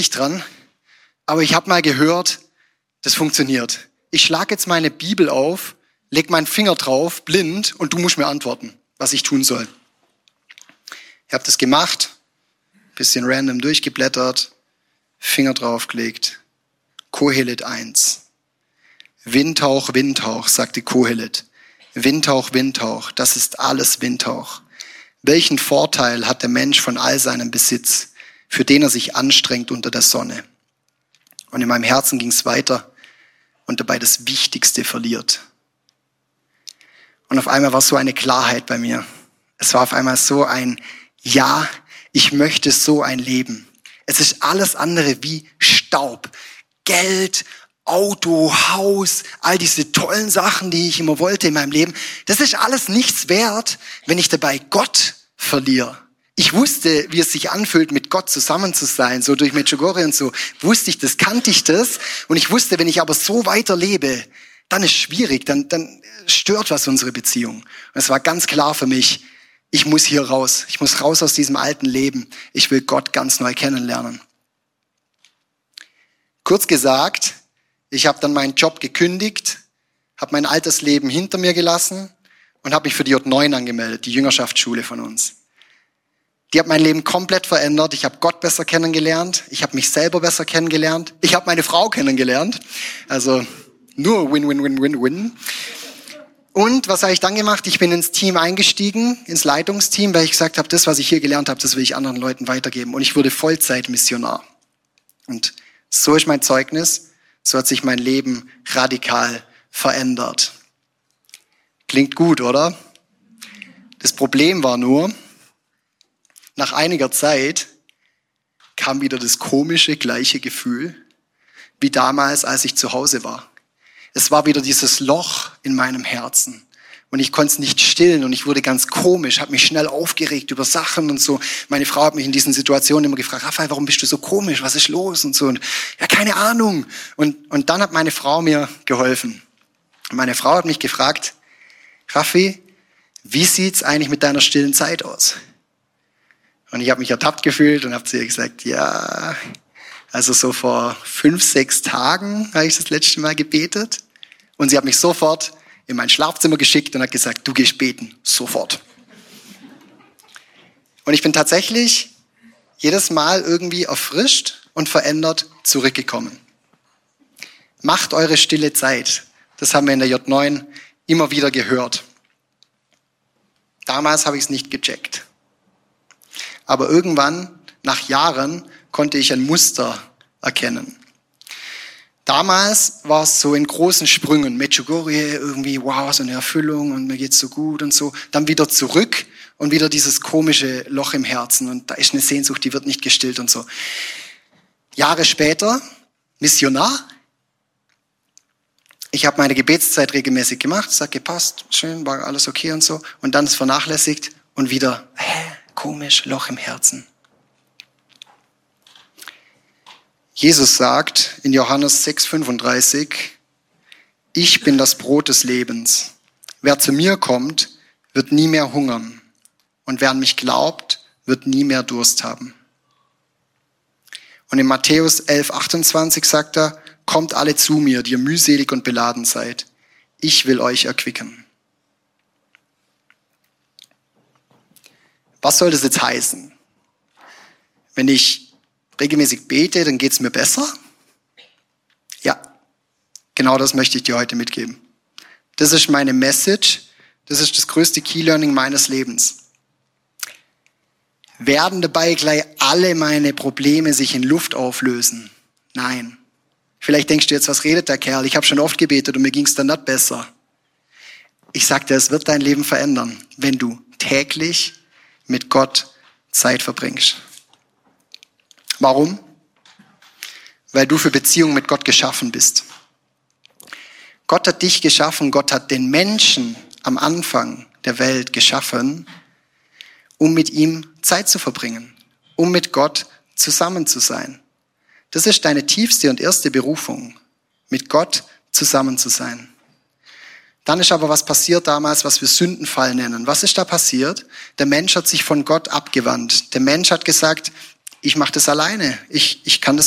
wirklich dran, aber ich habe mal gehört, das funktioniert. Ich schlage jetzt meine Bibel auf, leg meinen Finger drauf, blind, und du musst mir antworten, was ich tun soll. Ich habe das gemacht, bisschen random durchgeblättert, Finger draufgelegt. Kohelet 1. Windhauch, Windhauch, sagte Kohelet. Windhauch, Windhauch, das ist alles Windhauch. Welchen Vorteil hat der Mensch von all seinem Besitz, für den er sich anstrengt unter der Sonne? Und in meinem Herzen ging es weiter und dabei das Wichtigste verliert. Und auf einmal war so eine Klarheit bei mir. Es war auf einmal so ein Ja, ich möchte so ein Leben. Es ist alles andere wie Staub. Geld, Auto, Haus, all diese tollen Sachen, die ich immer wollte in meinem Leben. Das ist alles nichts wert, wenn ich dabei Gott verliere. Ich wusste, wie es sich anfühlt, mit Gott zusammen zu sein, so durch Medjugorje und so. Wusste ich das, kannte ich das. Und ich wusste, wenn ich aber so weiterlebe, dann ist es schwierig, dann stört was unsere Beziehung. Und es war ganz klar für mich, ich muss hier raus. Ich muss raus aus diesem alten Leben. Ich will Gott ganz neu kennenlernen. Kurz gesagt, ich habe dann meinen Job gekündigt, habe mein altes Leben hinter mir gelassen und habe mich für die J9 angemeldet, die Jüngerschaftsschule von uns. Die hat mein Leben komplett verändert. Ich habe Gott besser kennengelernt. Ich habe mich selber besser kennengelernt. Ich habe meine Frau kennengelernt. Also nur Win, Win, Win, Win, Win. Und was habe ich dann gemacht? Ich bin ins Team eingestiegen, ins Leitungsteam, weil ich gesagt habe, das, was ich hier gelernt habe, das will ich anderen Leuten weitergeben. Und ich wurde Vollzeitmissionar. Und so ist mein Zeugnis. So hat sich mein Leben radikal verändert. Klingt gut, oder? Das Problem war nur, nach einiger Zeit kam wieder das komische, gleiche Gefühl wie damals, als ich zu Hause war. Es war wieder dieses Loch in meinem Herzen und ich konnte es nicht stillen und ich wurde ganz komisch, habe mich schnell aufgeregt über Sachen und so. Meine Frau hat mich in diesen Situationen immer gefragt, Raphael, warum bist du so komisch, was ist los und so. Und ja, keine Ahnung. Und dann hat meine Frau mir geholfen. Meine Frau hat mich gefragt, Raffi, wie sieht's eigentlich mit deiner stillen Zeit aus? Und ich habe mich ertappt gefühlt und habe zu ihr gesagt, ja, also so vor 5, 6 Tagen habe ich das letzte Mal gebetet. Und sie hat mich sofort in mein Schlafzimmer geschickt und hat gesagt, du gehst beten, sofort. Und ich bin tatsächlich jedes Mal irgendwie erfrischt und verändert zurückgekommen. Macht eure stille Zeit. Das haben wir in der J9 immer wieder gehört. Damals habe ich es nicht gecheckt. Aber irgendwann, nach Jahren, konnte ich ein Muster erkennen. Damals war es so in großen Sprüngen. Medjugorje irgendwie, wow, so eine Erfüllung und mir geht's so gut und so. Dann wieder zurück und wieder dieses komische Loch im Herzen. Und da ist eine Sehnsucht, die wird nicht gestillt und so. Jahre später, Missionar. Ich habe meine Gebetszeit regelmäßig gemacht. Es hat gepasst, schön, war alles okay und so. Und dann ist vernachlässigt und wieder, komisch, Loch im Herzen. Jesus sagt in Johannes 6,35, ich bin das Brot des Lebens. Wer zu mir kommt, wird nie mehr hungern. Und wer an mich glaubt, wird nie mehr Durst haben. Und in Matthäus 11,28 sagt er, kommt alle zu mir, die ihr mühselig und beladen seid. Ich will euch erquicken. Was soll das jetzt heißen? Wenn ich regelmäßig bete, dann geht's mir besser? Ja, genau das möchte ich dir heute mitgeben. Das ist meine Message. Das ist das größte Key-Learning meines Lebens. Werden dabei gleich alle meine Probleme sich in Luft auflösen? Nein. Vielleicht denkst du jetzt, was redet der Kerl? Ich habe schon oft gebetet und mir ging's dann nicht besser. Ich sag dir, es wird dein Leben verändern, wenn du täglich mit Gott Zeit verbringst. Warum? Weil du für Beziehungen mit Gott geschaffen bist. Gott hat dich geschaffen, Gott hat den Menschen am Anfang der Welt geschaffen, um mit ihm Zeit zu verbringen, um mit Gott zusammen zu sein. Das ist deine tiefste und erste Berufung, mit Gott zusammen zu sein. Dann ist aber was passiert damals, was wir Sündenfall nennen. Was ist da passiert? Der Mensch hat sich von Gott abgewandt. Der Mensch hat gesagt, ich mache das alleine. Ich kann das